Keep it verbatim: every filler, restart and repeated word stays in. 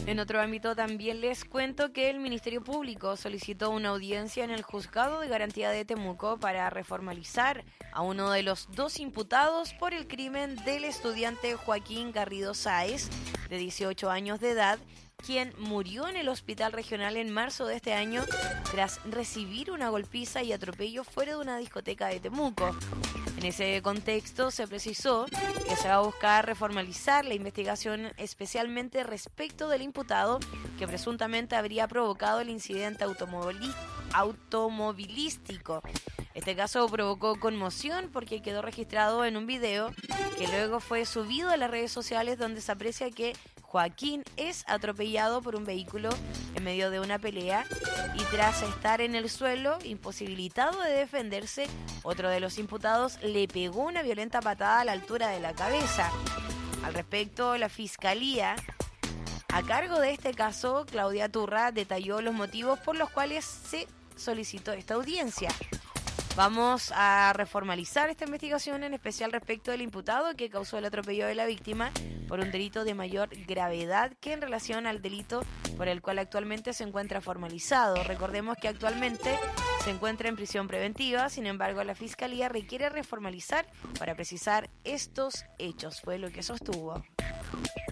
En otro ámbito también les cuento que el Ministerio Público solicitó una audiencia en el Juzgado de Garantía de Temuco para reformalizar a uno de los dos imputados por el crimen del estudiante Joaquín Garrido Sáez, de dieciocho años de edad, quien murió en el hospital regional en marzo de este año tras recibir una golpiza y atropello fuera de una discoteca de Temuco. En ese contexto se precisó que se va a buscar reformalizar la investigación especialmente respecto del imputado que presuntamente habría provocado el incidente automobili- automovilístico. Este caso provocó conmoción porque quedó registrado en un video que luego fue subido a las redes sociales donde se aprecia que Joaquín es atropellado por un vehículo en medio de una pelea y tras estar en el suelo, imposibilitado de defenderse, otro de los imputados le pegó una violenta patada a la altura de la cabeza. Al respecto, la Fiscalía, a cargo de este caso, Claudia Turra, detalló los motivos por los cuales se solicitó esta audiencia. Vamos a reformalizar esta investigación, en especial respecto del imputado que causó el atropello de la víctima por un delito de mayor gravedad que en relación al delito por el cual actualmente se encuentra formalizado. Recordemos que actualmente se encuentra en prisión preventiva, sin embargo la Fiscalía requiere reformalizar para precisar estos hechos, fue lo que sostuvo.